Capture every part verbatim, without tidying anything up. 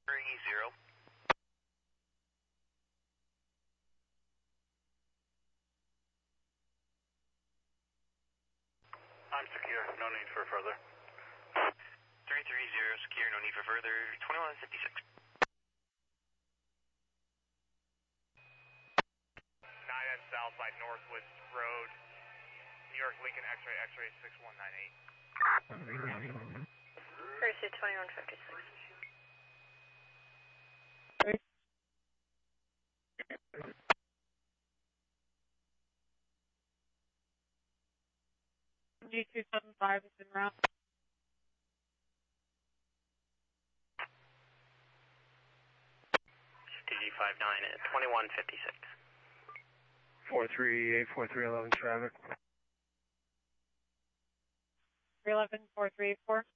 three zero. I'm secure, no need for further. three three zero, secure, no need for further, twenty-one fifty-six. nine at Southside Northwoods Road, New York Lincoln X-ray, X-ray six one nine eight. Courtesy twenty-one fifty-six. G two seven five is en route. T G five nine at twenty-one fifty-six. four three eight four three eleven traffic. three eleven, four three eight four.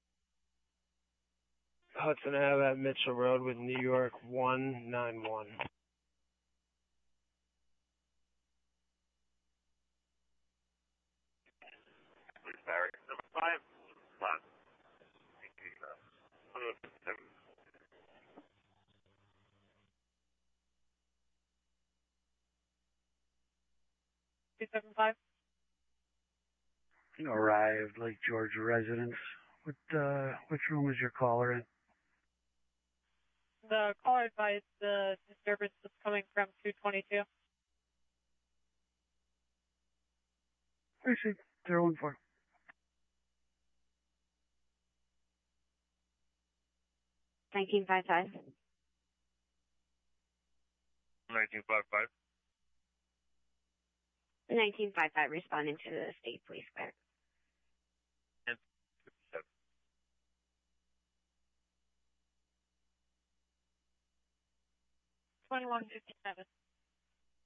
Hudson Ave at Mitchell Road with New York one nine one. Barry, number five. Five. two seven five. Arrived, Lake George residence. What, uh, which room is your caller in? The caller advised the disturbance was coming from two twenty-two. Receive, zero one four. nineteen fifty-five. nineteen fifty-five. nineteen fifty-five responding to the state police car. twenty-one fifty-seven.